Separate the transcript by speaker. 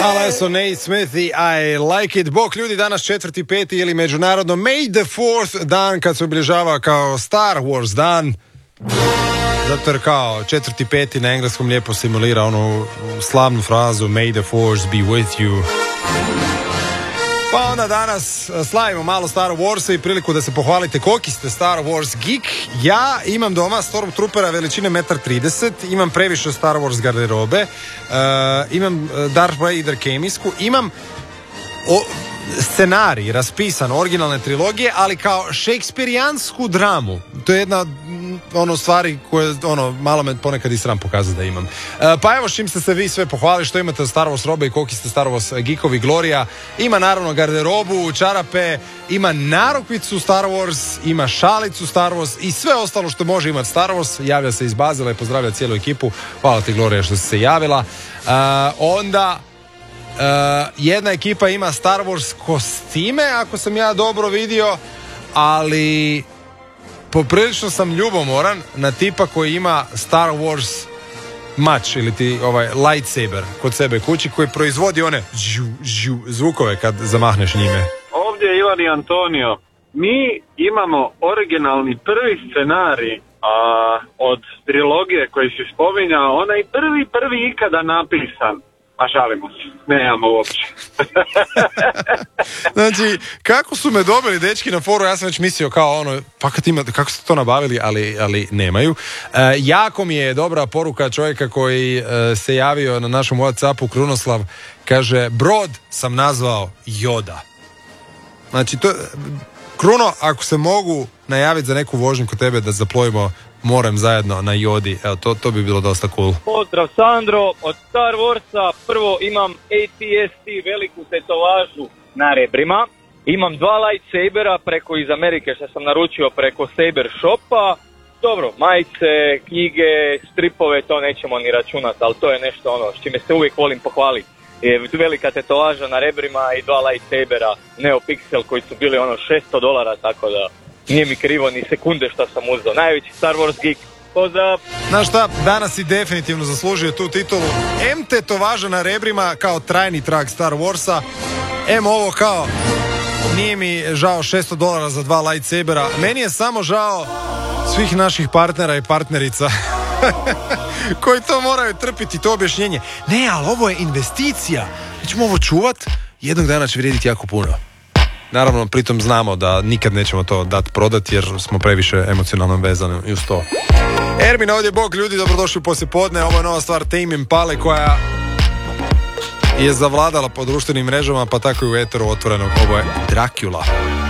Speaker 1: Alesso, Nate Smith i I Like It. Bok ljudi, danas 4.5. ili međunarodno May the 4th dan kad se obilježava kao Star Wars dan. Zato jer kao 4.5. na engleskom lijepo simulira onu slavnu frazu May the Force be with you. Pa onda danas slavimo malo Star Warsa i priliku da se pohvalite koliki ste Star Wars geek. Ja imam doma Stormtroopera veličine 1,30 m, imam previše Star Wars garderobe, imam Darth Vader kemijsku, imam scenarij raspisan originalne trilogije, ali kao šekspirijansku dramu. To je jedna stvari koje malo me ponekad i sram pokazati da imam. Pa evo, čim ste se vi sve pohvalili što imate od Star Wars robe i koliki ste Star Wars geekovi. Gloria ima naravno garderobu, čarape, ima narukvicu Star Wars, ima šalicu Star Wars i sve ostalo što može imati Star Wars. Javlja se iz Bazela i pozdravlja cijelu ekipu. Hvala ti, Gloria, što si se javila. Onda jedna ekipa ima Star Wars kostime, ako sam ja dobro vidio, ali poprilično sam ljubomoran na tipa koji ima Star Wars mač ili ti lightsaber kod sebe kući, koji proizvodi one zvukove kad zamahneš njime.
Speaker 2: Ovdje je Ivan i Antonio. Mi imamo originalni prvi scenarij od trilogije koji se spominja, onaj prvi ikada napisan. A žalimo se, nemamo uopće.
Speaker 1: Znači, kako su me dobili dečki na foru, ja sam već mislio kao kako ste to nabavili, ali nemaju. Jako mi je dobra poruka čovjeka koji se javio na našem WhatsAppu, Krunoslav, kaže, brod sam nazvao Yoda. Znači, Kruno, ako se mogu najaviti za neku vožnju kod tebe da zaplovimo morem zajedno na Jodi, evo, to bi bilo dosta cool.
Speaker 3: Pozdrav Sandro, od Star Warsa prvo imam AT-ST veliku tetovažu na rebrima, imam 2 lightsabera preko iz Amerike što sam naručio preko Saber Shopa. Dobro, majice, knjige, stripove, to nećemo ni računati, ali to je nešto s čime se uvijek volim pohvaliti. Je velika tetovaža na rebrima i 2 lightsabera Neopixel koji su bili $600, tako da nije mi krivo ni sekunde što sam uzeo. Najveći Star Wars geek. Pozdrav!
Speaker 1: Znaš šta, danas si definitivno zaslužio tu titulu. M tetovaža na rebrima kao trajni trag Star Warsa. M ovo kao, nije mi žao $600 za 2 lightsabera. Meni je samo žao svih naših partnera i partnerica koji to moraju trpiti, to objašnjenje. Ne, ali ovo je investicija. Mi ćemo ovo čuvat, jednog dana će vrijediti jako puno. Naravno, pritom znamo da nikad nećemo to dati prodati jer smo previše emocionalno vezani uz to. Ermin, ovdje bok ljudi, dobrodošli u poslijepodne. Ovo je nova stvar Tame Impale koja je zavladala po društvenim mrežama, pa tako i u eteru otvorenog. Ovo je Dracula.